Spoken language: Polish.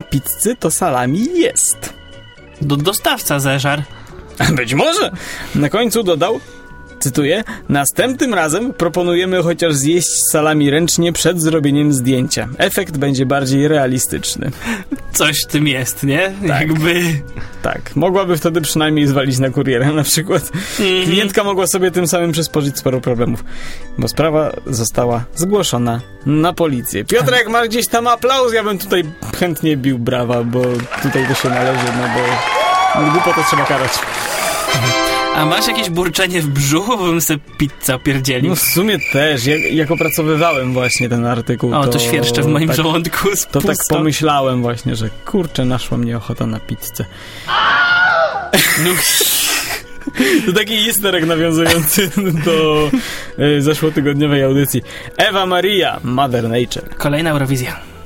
pizzy, to salami jest. Dostawca zeżar. Być może. Na końcu dodał, cytuję, następnym razem proponujemy chociaż zjeść salami ręcznie przed zrobieniem zdjęcia. Efekt będzie bardziej realistyczny. Coś w tym jest, nie? Tak. Jakby... Tak, mogłaby wtedy przynajmniej zwalić na kuriera na przykład. Klientka mogła sobie tym samym przysporzyć sporo problemów, bo sprawa została zgłoszona na policję. Piotrek, ma gdzieś tam aplauz, ja bym tutaj chętnie bił brawa, bo tutaj to się należy, no bo głupotę trzeba karać. A masz jakieś burczenie w brzuchu, bo bym sobie pizzę opierdzielił? No w sumie też, jak opracowywałem właśnie ten artykuł, to świerszcze w moim żołądku. To tak pomyślałem właśnie, że kurczę, naszła mnie ochota na pizzę. No. To taki easter egg nawiązujący do zeszłotygodniowej audycji. Ewa Maria, Mother Nature. Kolejna Eurowizja.